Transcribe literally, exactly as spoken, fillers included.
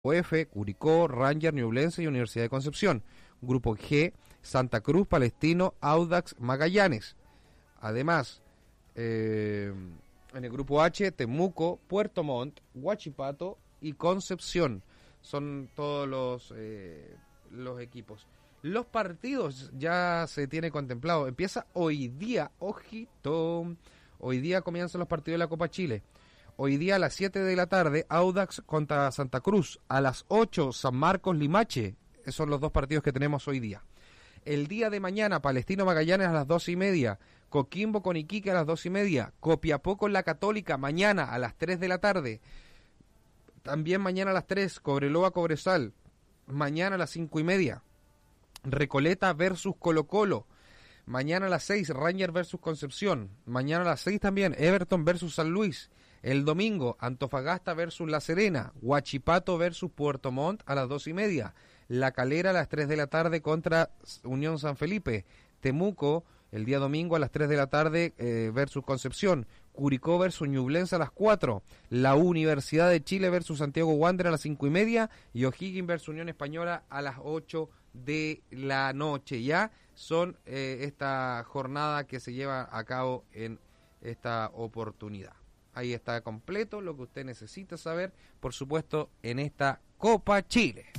F, Curicó, Ranger, Ñublense y Universidad de Concepción. Grupo G, Santa Cruz, Palestino, Audax, Magallanes. Además, eh, en el grupo H, Temuco, Puerto Montt, Huachipato y Concepción. Son todos los, eh, los equipos. Los partidos ya se tiene contemplado. Empieza hoy día, ojito. Hoy día comienzan los partidos de la Copa Chile. Hoy día a las siete de la tarde, Audax contra Santa Cruz. A las ocho, San Marcos Limache. Esos son los dos partidos que tenemos hoy día. El día de mañana, Palestino Magallanes a las doce y media. Coquimbo con Iquique a las dos y media. Copiapó con la Católica mañana a las tres de la tarde. También mañana a las tres, Cobreloa Cobresal. Mañana a las cinco y media. Recoleta versus Colo Colo. Mañana a las seis, Ranger versus Concepción. Mañana a las seis también, Everton versus San Luis. El domingo, Antofagasta versus La Serena. Huachipato versus Puerto Montt a las dos y media. La Calera a las tres de la tarde contra Unión San Felipe. Temuco, el día domingo a las tres de la tarde eh, versus Concepción. Curicó versus Ñublense a las cuatro. La Universidad de Chile versus Santiago Wander a las cinco y media. Y O'Higgins versus Unión Española a las ocho de la noche. Ya son eh, esta jornada que se lleva a cabo en esta oportunidad. Ahí está completo lo que usted necesita saber, por supuesto, en esta Copa Chile.